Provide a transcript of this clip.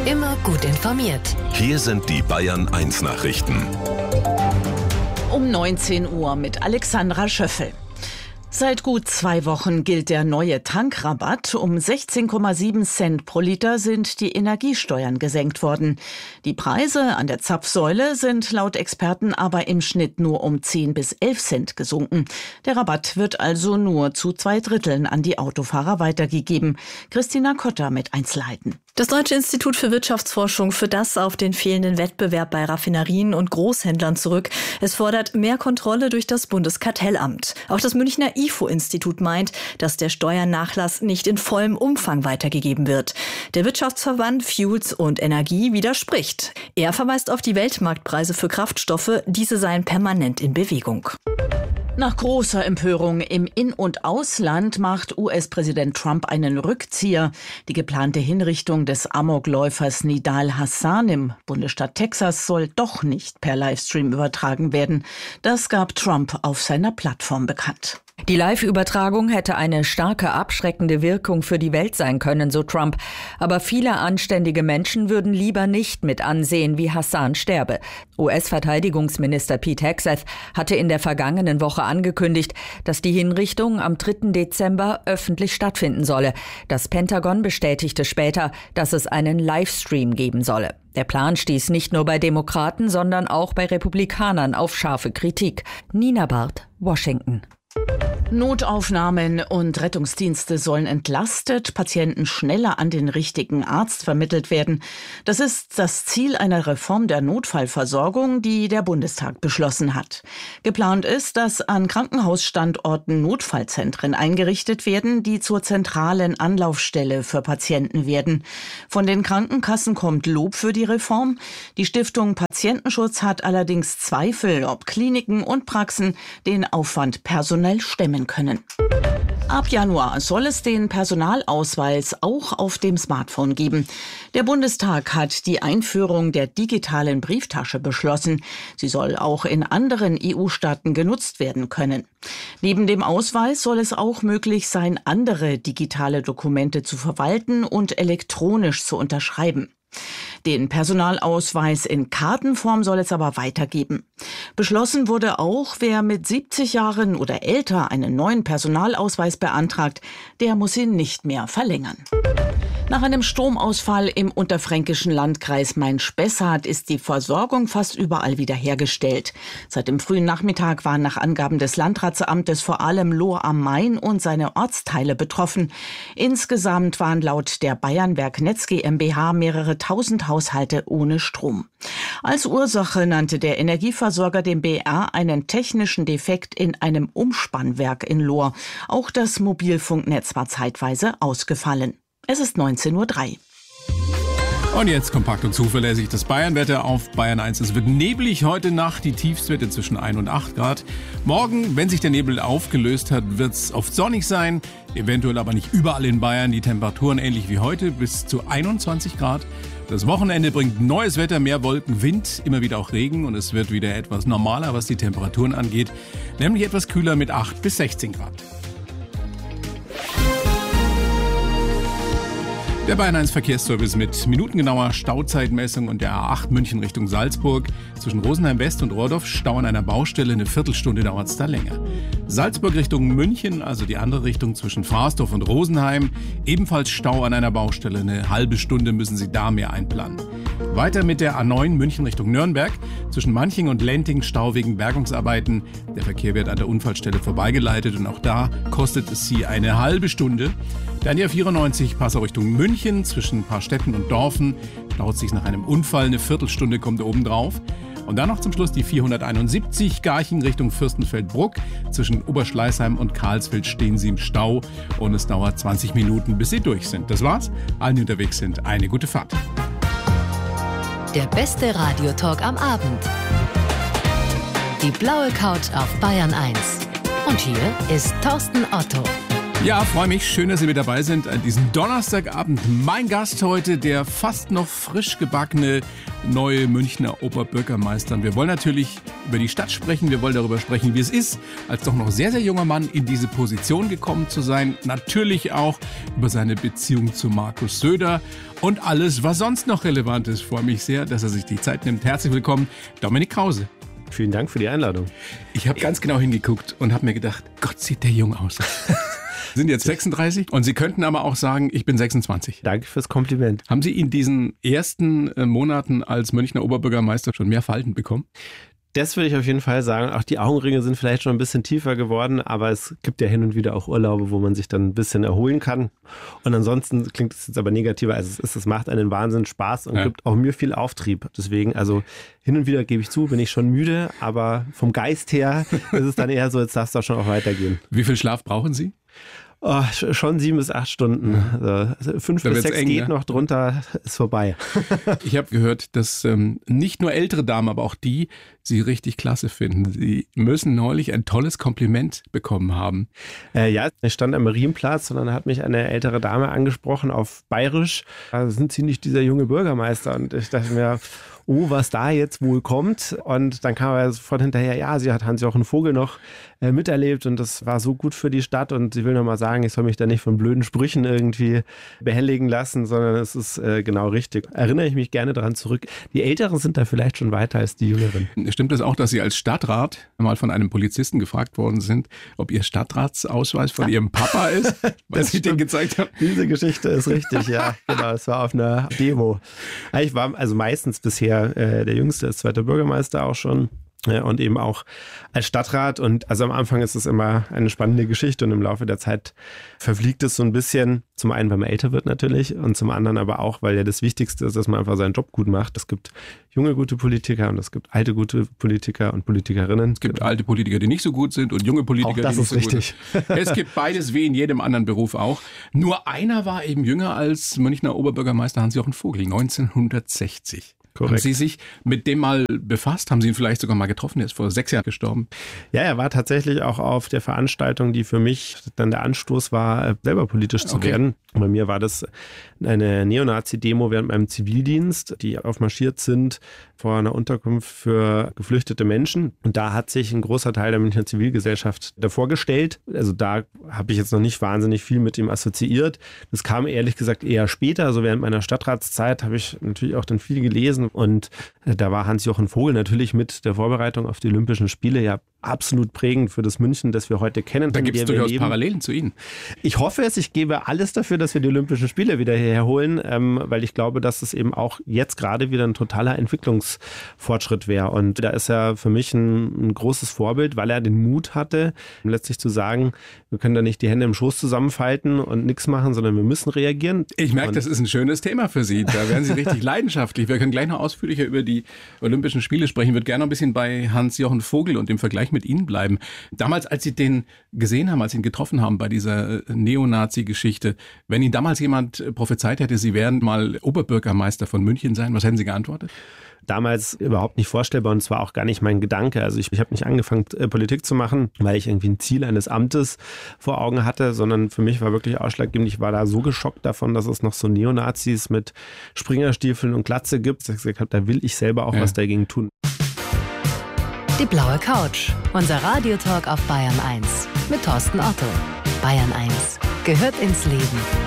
Immer gut informiert. Hier sind die Bayern 1 Nachrichten. Um 19 Uhr mit Alexandra Schöffel. Seit gut 2 Wochen gilt der neue Tankrabatt. Um 16,7 Cent pro Liter sind die Energiesteuern gesenkt worden. Die Preise an der Zapfsäule sind laut Experten aber im Schnitt nur um 10 bis 11 Cent gesunken. Der Rabatt wird also nur zu 2/3 an die Autofahrer weitergegeben. Christina Kotter mit Einzelheiten. Das Deutsche Institut für Wirtschaftsforschung führt das auf den fehlenden Wettbewerb bei Raffinerien und Großhändlern zurück. Es fordert mehr Kontrolle durch das Bundeskartellamt. Auch das Münchner IFO-Institut meint, dass der Steuernachlass nicht in vollem Umfang weitergegeben wird. Der Wirtschaftsverband Fuels und Energie widerspricht. Er verweist auf die Weltmarktpreise für Kraftstoffe. Diese seien permanent in Bewegung. Nach großer Empörung im In- und Ausland macht US-Präsident Trump einen Rückzieher. Die geplante Hinrichtung des Amokläufers Nidal Hassan im Bundesstaat Texas soll doch nicht per Livestream übertragen werden. Das gab Trump auf seiner Plattform bekannt. Die Live-Übertragung hätte eine starke abschreckende Wirkung für die Welt sein können, so Trump. Aber viele anständige Menschen würden lieber nicht mit ansehen, wie Hassan sterbe. US-Verteidigungsminister Pete Hegseth hatte in der vergangenen Woche angekündigt, dass die Hinrichtung am 3. Dezember öffentlich stattfinden solle. Das Pentagon bestätigte später, dass es einen Livestream geben solle. Der Plan stieß nicht nur bei Demokraten, sondern auch bei Republikanern auf scharfe Kritik. Nina Barth, Washington. Notaufnahmen und Rettungsdienste sollen entlastet, Patienten schneller an den richtigen Arzt vermittelt werden. Das ist das Ziel einer Reform der Notfallversorgung, die der Bundestag beschlossen hat. Geplant ist, dass an Krankenhausstandorten Notfallzentren eingerichtet werden, die zur zentralen Anlaufstelle für Patienten werden. Von den Krankenkassen kommt Lob für die Reform. Die Stiftung Patientenschutz hat allerdings Zweifel, ob Kliniken und Praxen den Aufwand personell stemmen können. Ab Januar soll es den Personalausweis auch auf dem Smartphone geben. Der Bundestag hat die Einführung der digitalen Brieftasche beschlossen. Sie soll auch in anderen EU-Staaten genutzt werden können. Neben dem Ausweis soll es auch möglich sein, andere digitale Dokumente zu verwalten und elektronisch zu unterschreiben. Den Personalausweis in Kartenform soll es aber weitergeben. Beschlossen wurde auch, wer mit 70 Jahren oder älter einen neuen Personalausweis beantragt, der muss ihn nicht mehr verlängern. Nach einem Stromausfall im unterfränkischen Landkreis Main-Spessart ist die Versorgung fast überall wiederhergestellt. Seit dem frühen Nachmittag waren nach Angaben des Landratsamtes vor allem Lohr am Main und seine Ortsteile betroffen. Insgesamt waren laut der Bayernwerk Netz GmbH mehrere tausend Haushalte ohne Strom. Als Ursache nannte der Energieversorger dem BR einen technischen Defekt in einem Umspannwerk in Lohr. Auch das Mobilfunknetz war zeitweise ausgefallen. Es ist 19:03 Uhr. Und jetzt kompakt und zuverlässig das Bayernwetter auf Bayern 1. Es wird neblig heute Nacht, die Tiefstwerte zwischen 1 und 8 Grad. Morgen, wenn sich der Nebel aufgelöst hat, wird es oft sonnig sein, eventuell aber nicht überall in Bayern. Die Temperaturen ähnlich wie heute, bis zu 21 Grad. Das Wochenende bringt neues Wetter, mehr Wolken, Wind, immer wieder auch Regen und es wird wieder etwas normaler, was die Temperaturen angeht, nämlich etwas kühler mit 8 bis 16 Grad. Der Bayern 1 Verkehrsservice mit minutengenauer Stauzeitmessung und der A8 München Richtung Salzburg. Zwischen Rosenheim West und Rohrdorf Stau an einer Baustelle, eine Viertelstunde dauert es da länger. Salzburg Richtung München, also die andere Richtung zwischen Pfarsdorf und Rosenheim, ebenfalls Stau an einer Baustelle, eine halbe Stunde müssen Sie da mehr einplanen. Weiter mit der A9 München Richtung Nürnberg, zwischen Manching und Lenting Stau wegen Bergungsarbeiten. Der Verkehr wird an der Unfallstelle vorbeigeleitet und auch da kostet es Sie eine halbe Stunde. Dann die A94 Passau Richtung München, zwischen Paarstetten und Dorfen, staut sich nach einem Unfall, eine Viertelstunde kommt oben drauf. Und dann noch zum Schluss die 471 Garching Richtung Fürstenfeldbruck. Zwischen Oberschleißheim und Karlsfeld stehen Sie im Stau und es dauert 20 Minuten, bis Sie durch sind. Das war's. Allen, die unterwegs sind, eine gute Fahrt. Der beste Radiotalk am Abend. Die blaue Couch auf Bayern 1. Und hier ist Thorsten Otto. Ja, freue mich. Schön, dass Sie mit dabei sind an diesem Donnerstagabend. Mein Gast heute, der fast noch frisch gebackene neue Münchner Oberbürgermeister. Wir wollen natürlich über die Stadt sprechen. Wir wollen darüber sprechen, wie es ist, als doch noch sehr, sehr junger Mann in diese Position gekommen zu sein. Natürlich auch über seine Beziehung zu Markus Söder und alles, was sonst noch relevant ist. Ich freue mich sehr, dass er sich die Zeit nimmt. Herzlich willkommen, Dominik Krause. Vielen Dank für die Einladung. Ich habe ganz genau hingeguckt und habe mir gedacht, Gott, sieht der jung aus. Sie sind jetzt 36 und Sie könnten aber auch sagen, ich bin 26. Danke fürs Kompliment. Haben Sie in diesen ersten Monaten als Münchner Oberbürgermeister schon mehr Falten bekommen? Das würde ich auf jeden Fall sagen. Auch die Augenringe sind vielleicht schon ein bisschen tiefer geworden, aber es gibt ja hin und wieder auch Urlaube, wo man sich dann ein bisschen erholen kann. Und ansonsten klingt es jetzt aber negativer, als es ist. Es macht einen Wahnsinn Spaß und gibt auch mir viel Auftrieb. Deswegen, also hin und wieder gebe ich zu, bin ich schon müde, aber vom Geist her ist es dann eher so, jetzt darf es doch schon auch weitergehen. Wie viel Schlaf brauchen Sie? Oh, schon 7 bis 8 Stunden. Also 5 bis 6 eng, geht noch, drunter ist vorbei. Ich habe gehört, dass nicht nur ältere Damen, aber auch die Sie richtig klasse finden. Sie müssen neulich ein tolles Kompliment bekommen haben. Ja, ich stand am Marienplatz und dann hat mich eine ältere Dame angesprochen auf Bayerisch. Sind Sie nicht dieser junge Bürgermeister? Und ich dachte mir, oh, was da jetzt wohl kommt. Und dann kam er sofort hinterher, ja, sie hat Hans-Jochen Vogel noch miterlebt und das war so gut für die Stadt und sie will nochmal sagen, ich soll mich da nicht von blöden Sprüchen irgendwie behelligen lassen, sondern es ist genau richtig. Erinnere ich mich gerne daran zurück. Die Älteren sind da vielleicht schon weiter als die Jüngeren. Stimmt es auch, dass Sie als Stadtrat mal von einem Polizisten gefragt worden sind, ob Ihr Stadtratsausweis von Ihrem Papa ist, was Sie den gezeigt haben? Diese Geschichte ist richtig, ja, genau. Es war auf einer Demo. Ich war also meistens bisher der Jüngste, ist zweiter Bürgermeister auch schon. Und eben auch als Stadtrat. Und also am Anfang ist es immer eine spannende Geschichte und im Laufe der Zeit verfliegt es so ein bisschen. Zum einen, weil man älter wird natürlich und zum anderen aber auch, weil ja das Wichtigste ist, dass man einfach seinen Job gut macht. Es gibt junge, gute Politiker und es gibt alte, gute Politiker und Politikerinnen. Es gibt alte Politiker, die nicht so gut sind und junge Politiker, die nicht so gut sind. Es gibt beides wie in jedem anderen Beruf auch. Nur einer war eben jünger als Münchner Oberbürgermeister Hans-Jochen Vogel, 1960. Korrekt. Haben Sie sich mit dem mal befasst? Haben Sie ihn vielleicht sogar mal getroffen? Er ist vor 6 Jahren gestorben. Ja, er war tatsächlich auch auf der Veranstaltung, die für mich dann der Anstoß war, selber politisch zu werden. Bei mir war das eine Neonazi-Demo während meinem Zivildienst, die aufmarschiert sind vor einer Unterkunft für geflüchtete Menschen. Und da hat sich ein großer Teil der Münchner Zivilgesellschaft davor gestellt. Also da habe ich jetzt noch nicht wahnsinnig viel mit ihm assoziiert. Das kam ehrlich gesagt eher später. Also während meiner Stadtratszeit habe ich natürlich auch dann viel gelesen. Und da war Hans-Jochen Vogel natürlich mit der Vorbereitung auf die Olympischen Spiele ja absolut prägend für das München, das wir heute kennen. Da gibt es durchaus Parallelen zu Ihnen. Ich hoffe es. Ich gebe alles dafür, dass wir die Olympischen Spiele wieder hierher holen, weil ich glaube, dass es eben auch jetzt gerade wieder ein totaler Entwicklungsfortschritt wäre. Und da ist er für mich ein großes Vorbild, weil er den Mut hatte, letztlich zu sagen, wir können da nicht die Hände im Schoß zusammenfalten und nichts machen, sondern wir müssen reagieren. Ich merke, das ist ein schönes Thema für Sie. Da werden Sie richtig leidenschaftlich. Wir können gleich noch ausführlicher über die Olympischen Spiele sprechen. Ich würde gerne noch ein bisschen bei Hans-Jochen Vogel und dem Vergleich mit Ihnen bleiben. Damals, als Sie den gesehen haben, als Sie ihn getroffen haben bei dieser Neonazi-Geschichte, wenn Ihnen damals jemand prophezeit hätte, Sie werden mal Oberbürgermeister von München sein, was hätten Sie geantwortet? Damals überhaupt nicht vorstellbar und es war auch gar nicht mein Gedanke. Also ich habe nicht angefangen, Politik zu machen, weil ich irgendwie ein Ziel eines Amtes vor Augen hatte, sondern für mich war wirklich ausschlaggebend, ich war da so geschockt davon, dass es noch so Neonazis mit Springerstiefeln und Glatze gibt, dass ich gesagt habe, da will ich selber auch was dagegen tun. Die blaue Couch, unser Radiotalk auf Bayern 1 mit Thorsten Otto. Bayern 1 gehört ins Leben.